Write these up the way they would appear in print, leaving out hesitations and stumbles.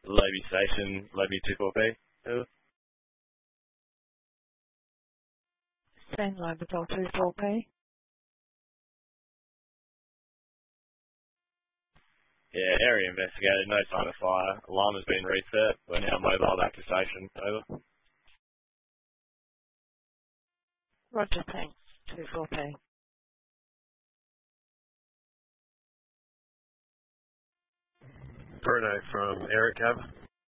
Lobby Station, Lobby 24P. Over. Stand Lobital 24P. Yeah, area investigated, no sign of fire. Alarm has been reset. We're now mobile back to station. Over. Roger, thanks. 24P. Bruno from Eric, over.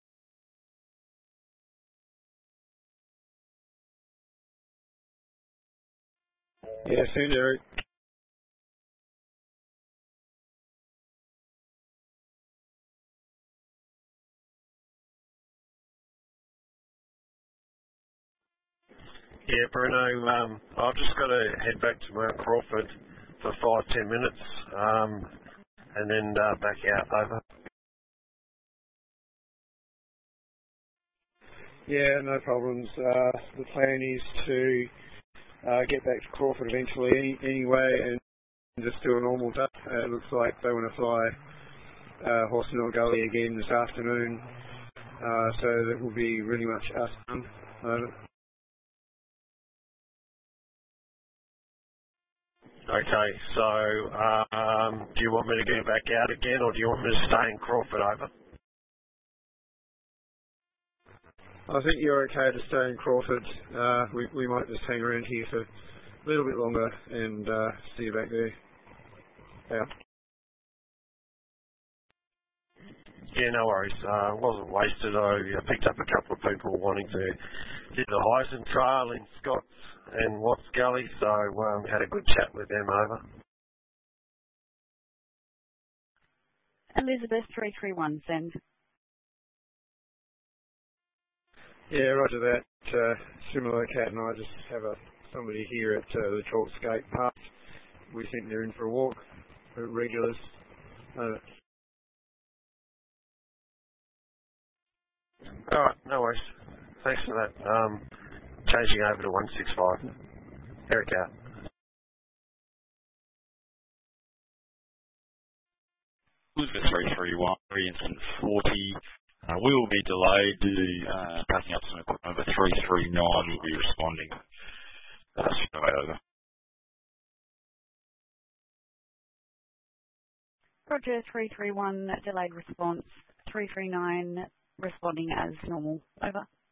Yeah, soon, Eric. Yeah, Bruno, I've just got to head back to Mount Crawford for 5-10 minutes, and then back out, over. Yeah, no problems. The plan is to get back to Crawford eventually anyway and just do a normal day. It looks like they want to fly Horse Mill Gully again this afternoon, so that will be really much us done. Okay, so do you want me to go back out again, or do you want me to stay in Crawford, over? I think you're okay to stay in Crawford. We might just hang around here for a little bit longer and see you back there. Yeah. Yeah, no worries. It wasn't wasted. I picked up a couple of people wanting to do the Heisen Trail in Scots and Watts Gully, so had a good chat with them, over. Elizabeth 331, send. Yeah, roger that. Similar, Kat and I just have somebody here at the Chalkskate Park. We think they're in for a walk. Regulars. Alright, no worries. Thanks for that. Changing over to 165. Eric out. Elizabeth 331, incident 40. We will be delayed due to packing up some equipment, but 339 will be responding. Straight over. Roger 331, delayed response. 339, responding as normal. Over.